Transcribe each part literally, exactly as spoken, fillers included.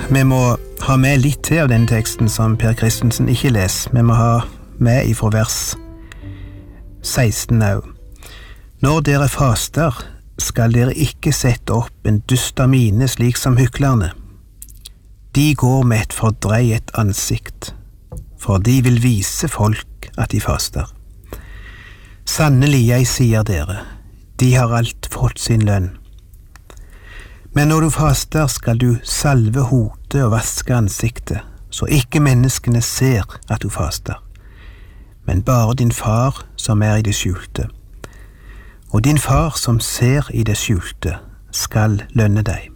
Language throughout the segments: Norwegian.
Vi må ha med litt til av den teksten som Per Kristensen ikke leser. Vi må ha med ifra vers seksten også. Når dere faster, skal dere ikke sette opp en dyster mine slik som hyklerne. De går med et fordreiet ansikt, for de vil vise folk at de faster. Sannelig, jeg sier dere, de har alt fått sin lønn. Men når du faster, skal du salve hodet og vaske ansiktet, så ikke menneskene ser at du faster, men bare din far som er i det skjulte. Og din far som ser i det skjulte, skal lønne deg.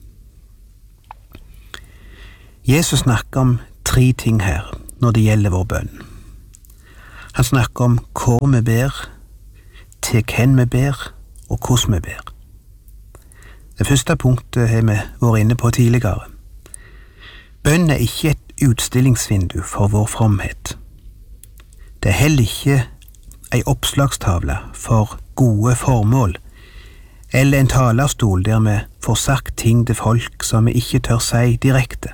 Jesus snakker om tre ting her når det gjelder vår bønn. Han snakker om hvor vi ber, til hvem vi ber, og hvordan vi ber. Det første punktet har vi vært inne på tidligere. Bønn er ikke et utstillingsvindu for vår fromhet. Det er heller ikke en oppslagstavle for gode formål, eller en talerstol der vi får sagt ting til folk som vi ikke tør si direkte.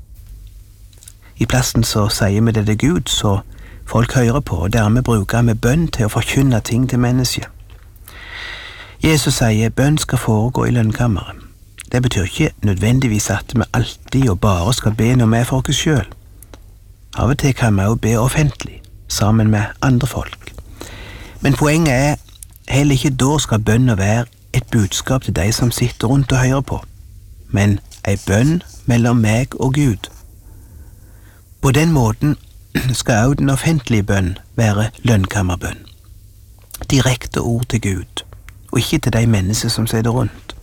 I plassen så sier vi det til Gud, så folk hører på, og dermed bruker vi bønn til å forkynne ting til mennesket. Jesus sier bønn skal foregå i lønnkammeret. Det betyr ikke nødvendigvis at vi alltid og bare skal be når vi er for oss selv. Av og til kan vi også be offentlig, sammen med andre folk. Men poenget er, heller ikke da skal bønn være et budskap til de som sitter rundt og hører på, men en bønn mellom meg og Gud. På den måten skal også den offentlige bønn være lønnkammerbønn. Direkte ord til Gud, og ikke til de mennesker som sitter rundt.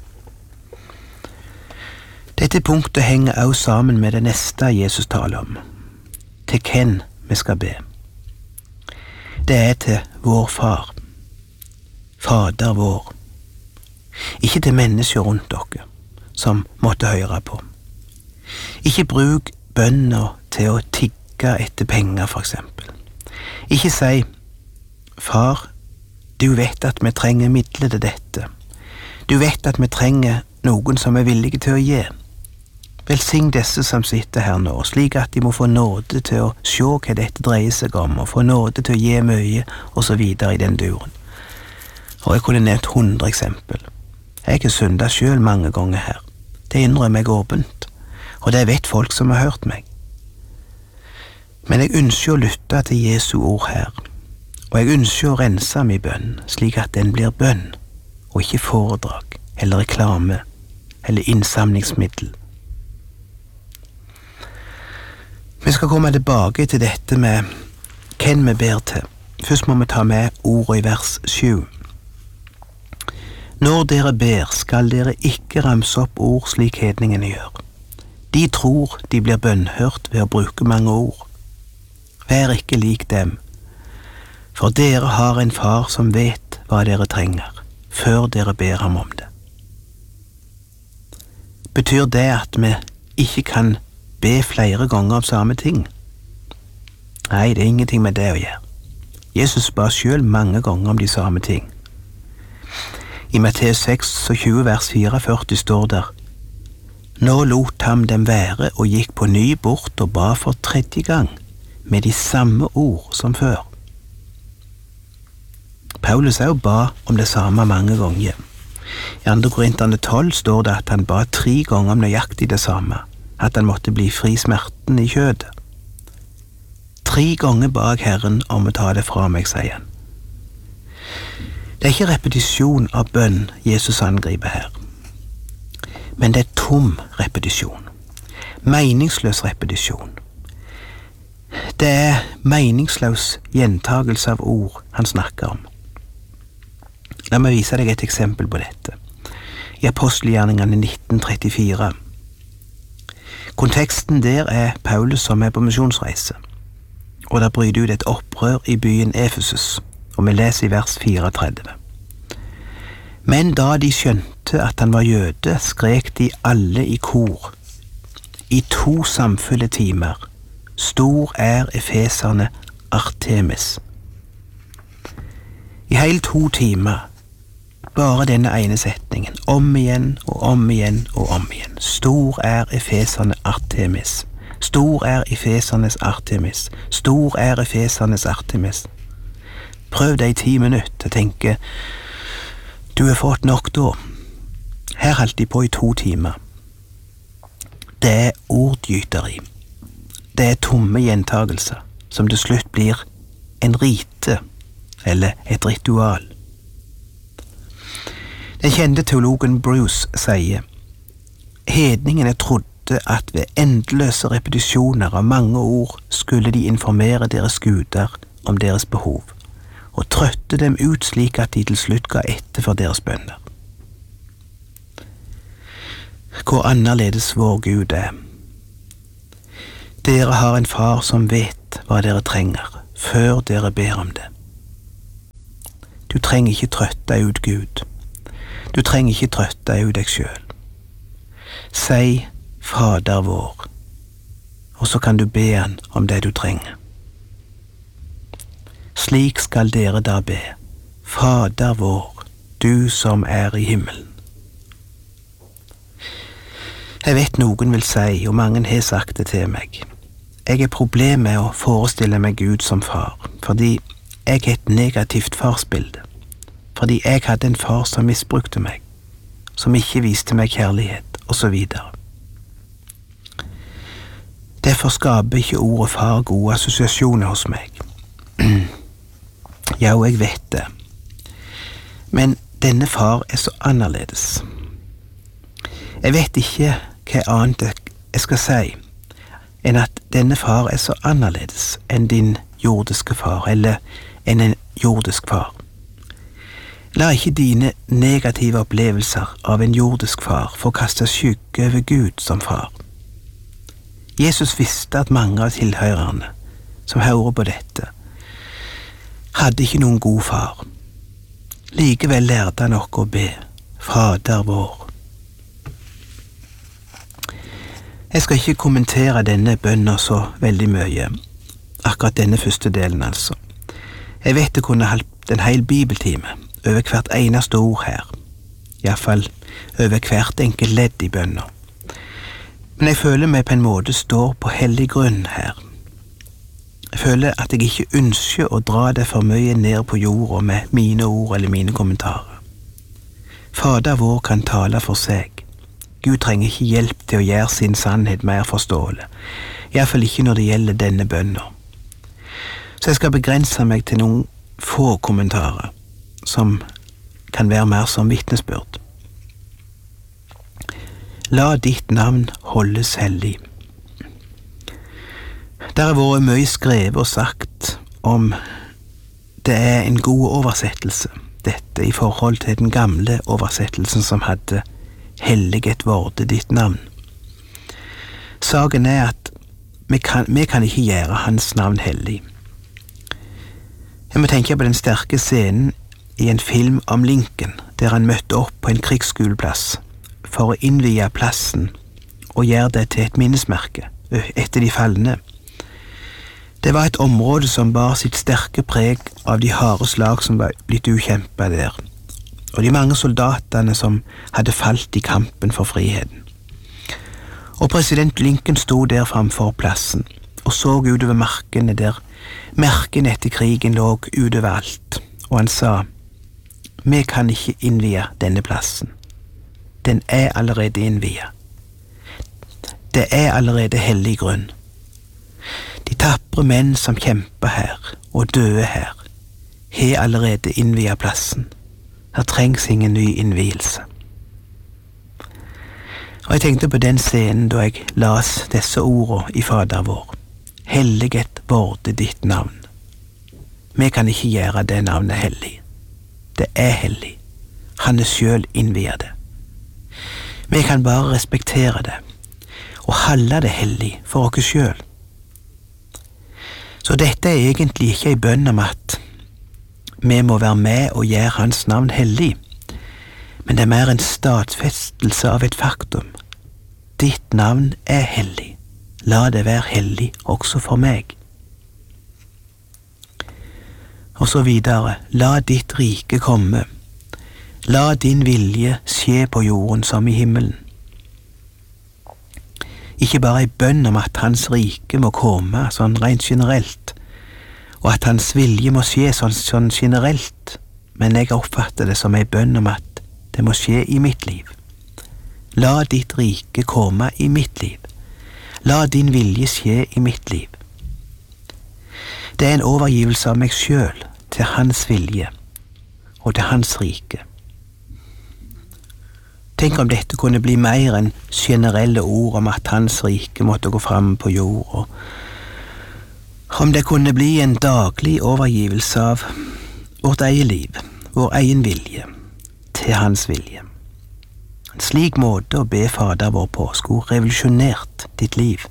Dette punktet henger også sammen med det neste Jesus taler om, til hvem vi skal be. Det er til vår far, Fader vår, ikke til mennesker rundt dere som måtte høre på. Ikke bruk bønner til å tigge etter penger, for eksempel. Ikke si, far, du vet at vi trenger midler til dette. Du vet at vi trenger noen som er villige til å gi. Velsign disse som sitter her nå, slik at de må få nåde til å se hva dette dreier seg om, og få nåde til å gi mye, og så videre i den duren. Og jeg kunne nevnt hundre eksempel. Jeg har syndet selv mange ganger her. Det innrømmer jeg åpent, og det vet folk som har hørt meg. Men jeg ønsker å lytte til Jesu ord her, og jeg ønsker å rense min bønn, slik at den blir bønn, og ikke foredrag, eller reklame, eller innsamlingsmiddel. Vi skal komme tilbake til dette med hvem vi ber til. Først må vi ta med ordet i vers sju. Når dere ber, skal dere ikke ramse opp ord slik hedningene gjør. De tror de blir bønnhørt ved å bruke mange ord. Vær ikke lik dem, for dere har en far som vet hva dere trenger, før dere ber ham om det. Betyr det at vi ikke kan be flere ganger om samme ting? Nei, det er ingenting med det å gjøre. Jesus ba selv mange ganger om de samme ting. I Matteus seks og tjue vers fireogførti står der, Nå lot ham dem være og gikk på ny bort og ba for tredje gang, med de samme ord som før. Paulus også ba om det samme mange ganger. I andre Korinterne tolv står det at han ba tre ganger om nøyaktig det samme, at han måtte bli fri smerten i kjødet. Tre ganger ba Herren om å ta det fra meg, sier han. Det er ikke repetisjon av bønn Jesus angriper her, men det er tom repetisjon, meningsløs repetisjon. Det er meningsløs gjentagelse av ord han snakker om. La meg vise deg et eksempel på dette. I Apostelgjerningene nitten trettifire. Konteksten der er Paulus som er på misjonsreise, og der bryter ut et opprør i byen Efesus, og vi leser i vers trettifire. Men da de skjønte at han var jøde, skrek de alle i kor, i to samfulle timer, stor er efeserne Artemis. I hele to timer bare denne ene setningen, om igjen og om igjen og om igjen. Stor er Efeserne Artemis. Stor er Efesernes Artemis. Stor er Efesernes Artemis. Prøv deg i ti minutter å tenke, du har fått nok da. Her holdt de på i to timer. Det er ordgyteri. Det er tomme gjentagelser, som til slutt blir en rite, eller et ritual. Den kjente teologen Bruce sier, hedningene trodde at ved endeløse repetisjoner av mange ord skulle de informere deres guder om deres behov, og trøtte dem ut slik at de til slutt ga etter for deres bønner. Hvor annerledes vår Gud er. Dere har en far som vet hva dere trenger, før dere ber om det. Du trenger ikke trøtte ut Gud. Du trenger ikke trøtte ut deg selv. Si Fader vår, og så kan du be han om det du trenger. Slik skal dere da be, Fader vår, du som er i himmelen. Jeg vet noen vil si, og mange har sagt det til meg, jeg har problemer med å forestille meg Gud som far, fordi jeg har et negativt farsbilde, fordi jeg hadde en far som misbrukte meg, som ikke viste meg kjærlighet, og så videre. Derfor skaper ikke ordet far gode assosiasjoner hos meg. Ja, og jeg vet det. Men denne far er så annerledes. Jeg vet ikke hva annet jeg skal si, enn at denne far er så annerledes enn din jordiske far, eller enn en jordisk far. La ikke dine negative opplevelser av en jordisk far få kaste skygge over Gud som far. Jesus visste at mange av tilhørerne som hører på dette, hadde ikke noen god far. Likevel lærte han oss å be, Fader vår. Jeg skal ikke kommentere denne bønnen så veldig mye, akkurat denne første delen altså. Jeg vet det kunne holdt en hel bibeltime over hvert eneste ord her, i hvert fall over hvert enkelt ledd i bønnen. Men jeg føler meg på en måte står på hellig grunn her. Jeg føler at jeg ikke ønsker å dra det for mye ned på jorda med mine ord eller mine kommentarer. Fader vår kan tale for seg. Gud trenger ikke hjelp til å gjøre sin sannhet mer forståelig, i hvert fall ikke når det gjelder denne bønnen. Så jeg skal begrense meg til noen få kommentarer, som kan være mer som vitnesbyrd. La ditt navn holdes hellig. Der har vært mye skrevet og sagt om det er en god oversettelse, dette i forhold til den gamle oversettelsen som hadde helliget vorde ditt navn. Saken er at vi kan, vi kan ikke gjøre hans navn hellig. Jeg må tenke på den sterke scenen i en film om Lincoln, der han møtte opp på en krigsskuleplass for å innvie plassen og gjøre det til et minnesmerke etter de falne. Det var et område som bar sitt sterke preg av de harde slag som var blitt utkjempet der, og de mange soldatene som hadde falt i kampen for friheten. Og president Lincoln stod der framfor plassen og så utover markene der merkene etter krigen lå utover alt, og han sa, vi kan ikke innvie denne plassen. Den er allerede innviet. Det er allerede hellig grunn. De tapre menn som kjemper her, og døde her, har allerede innviet plassen. Her trengs ingen ny innvielse. Og jeg tenkte på den scenen da jeg las disse ordene i Fader vår. Helliget vorde ditt navn. Vi kan ikke gjøre det navnet hellig. Det er hellig. Han er selv innviet det. Vi kan bare respektere det, og holde det hellig for oss selv. Så dette er egentlig ikke en bønn om at vi må være med og gjøre hans navn hellig, men det er mer en stadfestelse av et faktum. Ditt navn er hellig. La det være hellig også for meg. Og så videre, la ditt rike komme. La din vilje skje på jorden som i himmelen. Ikke bare en bønn om at hans rike må komme sånn rent generelt, og at hans vilje må skje sånn, sånn generelt, men jeg oppfatter det som en bønn om at det må skje i mitt liv. La ditt rike komme i mitt liv. La din vilje skje i mitt liv. Det er en overgivelse av meg selv til hans vilje og til hans rike. Tenk om dette kunne bli mer enn generelle ord om at hans rike måtte gå fram på jord, og om det kunne bli en daglig overgivelse av vårt eget liv, vår egen vilje, til hans vilje. En slik måte å be Fader vår på skulle revolusjonert ditt liv.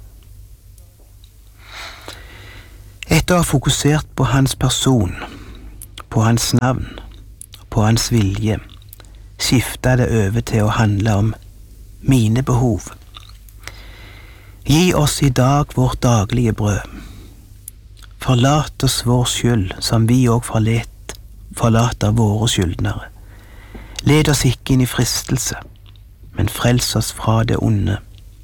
Etter å ha fokusert på hans person, på hans navn, på hans vilje, skiftet det over til å handle om mine behov. Gi oss i dag vårt daglige brød. Forlat oss vår skyld, som vi òg forlet, forlater våre skyldnere. Led oss ikke inn i fristelse, men frels oss fra det onde.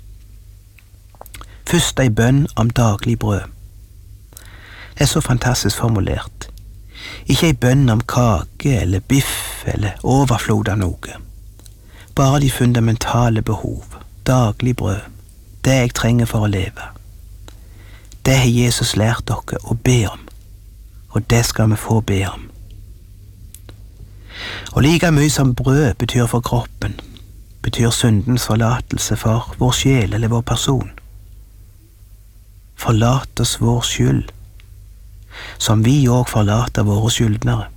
Først ei bønn om daglig brød. Det er så fantastisk formulert. Ikke ei bønn om kake eller biff eller overflod av noe. Bare de fundamentale behov, daglig brød, det jeg trenger for å leve. Det har Jesus lært dere å be om, og det skal vi få be om. Og like mye som brød betyr for kroppen, betyr syndens forlatelse for vår sjel eller vår person. Forlat oss vår skyld, som vi òg forlater våre skyldnere.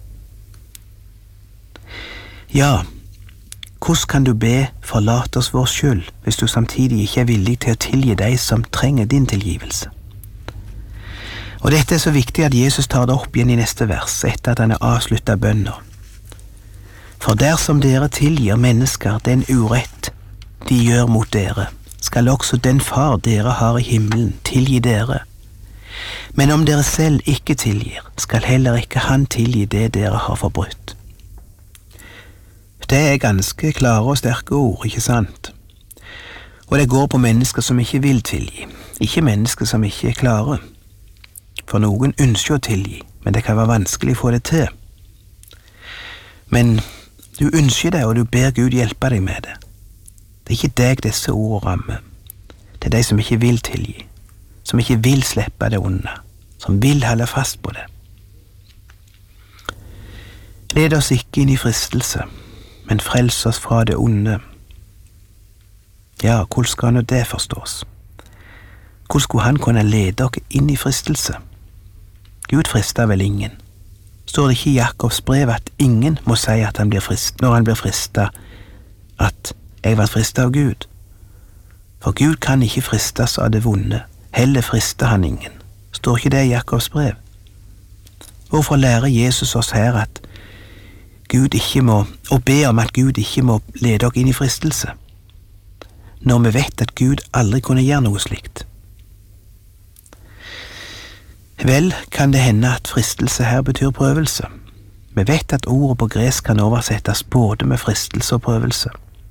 Ja, hvordan kan du be forlat oss vår skyld, hvis du samtidig ikke er villig til å tilgi deg som trenger din tilgivelse? Og dette er så viktig at Jesus tar det opp igjen i neste vers, etter at han har avsluttet bønner. For dersom dere tilgir mennesker den urett de gjør mot dere, skal også den far dere har i himmelen tilgi dere. Men om dere selv ikke tilgir, skal heller ikke han tilgi det dere har forbrutt. Det er ganske klare og sterke ord, ikke sant? Og det går på mennesker som ikke vil tilgi, ikke mennesker som ikke er klare. For noen ønsker å tilgi, men det kan være vanskelig å få det til. Men du ønsker det, og du ber Gud hjelpe deg med det. Det er ikke deg disse ordene rammer. Det er de som ikke vil tilgi, som ikke vil slippe det onde, som vil holde fast på det. Led oss ikke inn i fristelse, men frels oss fra det onde. Ja, hvordan skal nå det forstås? Hvordan skulle han kunne lede dere inn i fristelse? Gud frister vel ingen. Står det ikke i Jakobs brev at ingen må si at han blir frist, når han blir fristet, at jeg var fristet av Gud? For Gud kan ikke fristes av det vonde, heller frister han ingen. Står ikke det i Jakobs brev? Hvorfor lærer Jesus oss her at Gud ikke må, og be om at Gud ikke må lede dere inn i fristelse, når vi vet at Gud aldri kunne gjøre noe slikt? Vel, kan det hende at fristelse her betyr prøvelse. Vi vet at ordet på gresk kan oversettes både med fristelse og prøvelse.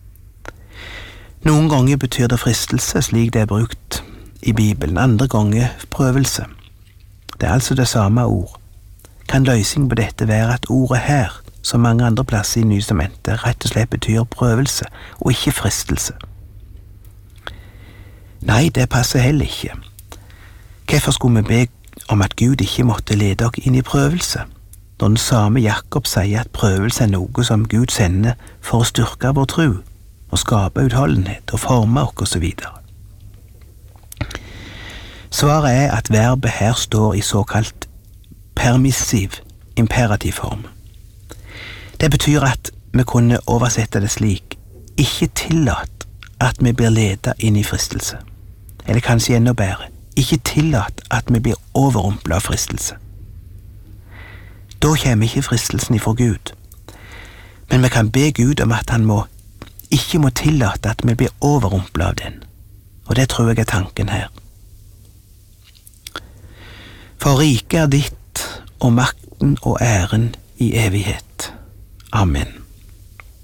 Noen ganger betyr det fristelse slik det er brukt i Bibelen, andre ganger prøvelse. Det er altså det samme ord. Kan løsningen på dette være at ordet her, som mange andre plasser i Nytestamentet, rett og slett betyr prøvelse, og ikke fristelse? Nei, det passer heller ikke. Hvorfor skulle vi be om at Gud ikke måtte lede dere inn i prøvelse, når den samme Jakob sier at prøvelse er noe som Gud sender for å styrke vår tro, og skape utholdenhet og forme oss og så videre? Svaret er at verbet her står i såkalt permissiv imperativform. Det betyr at vi kunne oversette det slik: ikke tillat at vi blir ledet inn i fristelse. Eller kanskje enda bedre: ikke tillat at vi blir overrumplet av fristelse. Da kommer ikke fristelsen ifra Gud. Men vi kan be Gud om at han må, ikke må tillate at vi blir overrumplet av den. Og det tror jeg er tanken her. For riket er ditt, og makten og æren i evighet. Amen.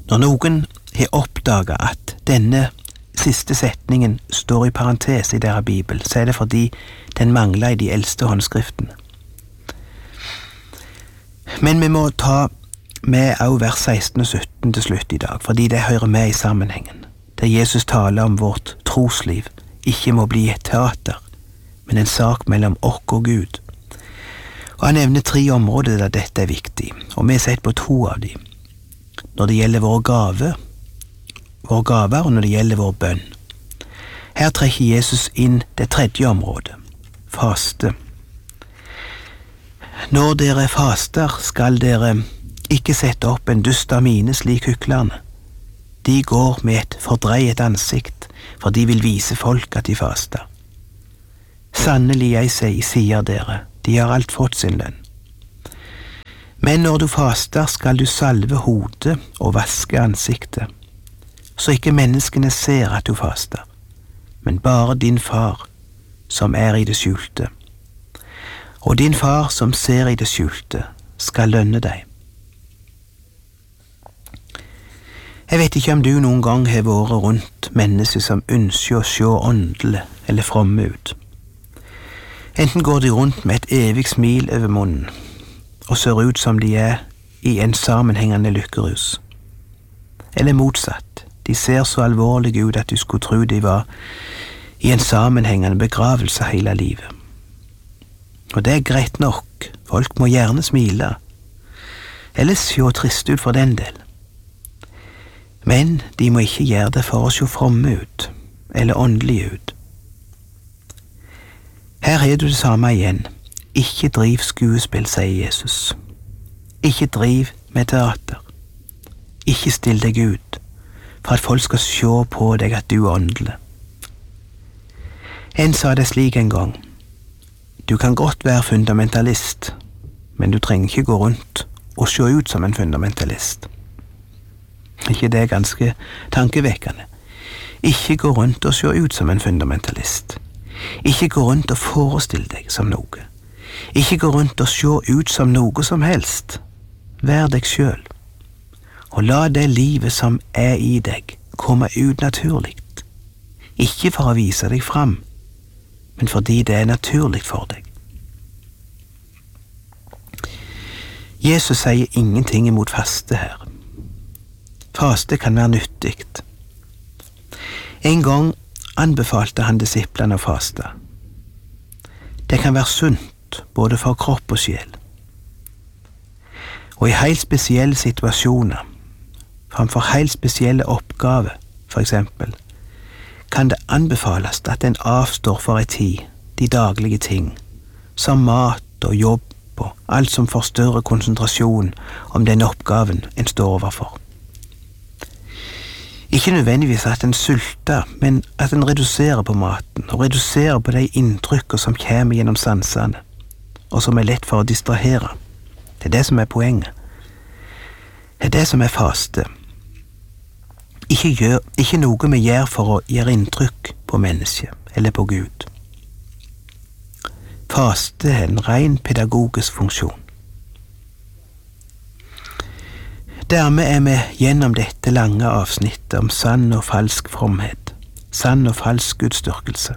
Når noen har oppdaget at denne siste setningen står i parentes i deres bibel, så er det fordi den mangler i de eldste håndskriftene. Men vi må ta med også vers seksten og sytten til slutt i dag, fordi det hører med i sammenhengen, der Jesus taler om vårt trosliv ikke må bli et teater, men en sak mellom oss og Gud. Og han nevner tre områder der dette er viktig, og vi har sett på to av dem. Når det gjelder vår gave, vår gaver, og når det gjelder vår bønn. Her trekker Jesus inn det tredje området, faste. Når dere faster, skal dere ikke sette opp en dust av mine slik hyklerne. De går med et fordreiet ansikt, for de vil vise folk at de faster. Sannelig jeg sier dere, de har alt fått sin lønn. Men når du faster, skal du salve hodet og vaske ansiktet, så ikke menneskene ser at du faster, men bare din far, som er i det skjulte. Og din far, som ser i det skjulte, skal lønne deg. Jeg vet ikke om du noen gang har vært rundt mennesker som ønsker å se åndelig eller fromme ut. Enten går de rundt med et evig smil over munnen, og ser ut som de er i en sammenhengende lykkerus. Eller motsatt, de ser så alvorlige ut at du skulle tro de var i en sammenhengende begravelse hele livet. Og det er greit nok, folk må gjerne smile, eller se trist ut for den del. Men de må ikke gjøre det for å se fromme ut, eller åndelige ut. Her er du det samme igjen. Ikke driv skuespill, sier Jesus. Ikke driv med teater. Ikke still deg ut, for at folk skal se på deg at du er åndelig. En sa det slik en gang. Du kan godt være fundamentalist, men du trenger ikke gå rundt og se ut som en fundamentalist. Ikke det er ganske tankevekkende. Ikke gå rundt og se ut som en fundamentalist. Ikke gå rundt og forestille deg som noe. Ikke gå rundt og se ut som noe som helst. Vær deg selv. Og la det livet som er i deg komme ut naturligt. Ikke for å vise deg fram, men fordi det er naturligt for deg. Jesus sier ingenting imot faste her. Faste kan være nyttigt. En gang anbefalte han disiplene å faste. Det kan være sunt, både for kropp og sjel. Og i helt spesielle situasjoner, framfor helt spesielle oppgaver, for eksempel, kan det anbefales at en avstår for en tid de daglige ting, som mat og jobb og alt som forstørrer konsentrasjon om den oppgaven en står overfor. Ikke nødvendigvis at en sulter, men at en reduserer på maten, og reduserer på de inntrykker som kommer gjennom sansene, og som er lett for å distrahere. Det er det som er poenget. Det er det som er faste. Ikke, gjør, ikke noe vi gjør for å gjøre inntrykk på mennesket, eller på Gud. Faste er en ren pedagogisk funksjon. Dermed er vi gjennom dette lange avsnittet om sann og falsk fromhet, sann og falsk gudstyrkelse.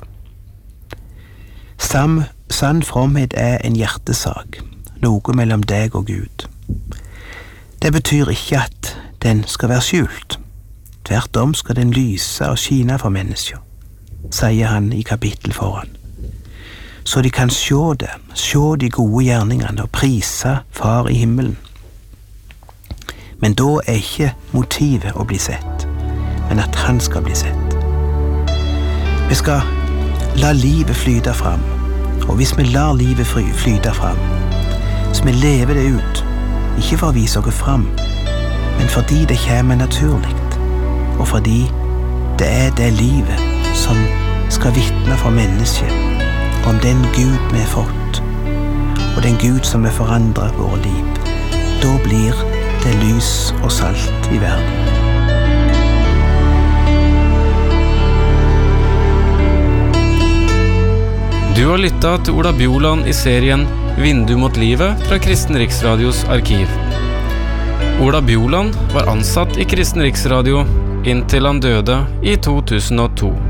Sann, sann fromhet er en hjertesak, noe mellom deg og Gud. Det betyr ikke at den skal være skjult. Tvert om skal den lyse og skine for mennesker, sier han i kapittel foran. Så de kan se det, se de gode gjerningene og prise Far i himmelen. Men da er ikke motivet å bli sett, men at han skal bli sett. Vi skal la livet flyte fram, og hvis vi lar livet flyte fram, så vi lever det ut, ikke for å vise oss fram, men fordi det kommer naturligt, og fordi det er det livet som skal vitne for mennesket om den Gud vi har fått, og den Gud som vil forandre våre liv. Da blir det lys og salt i verden. Du har lyttet til Ola Bjoland i serien Vindu mot livet fra Kristen Riksradios arkiv. Ola Bjoland var ansatt i Kristen Riksradio inntil han døde i to tusen og to.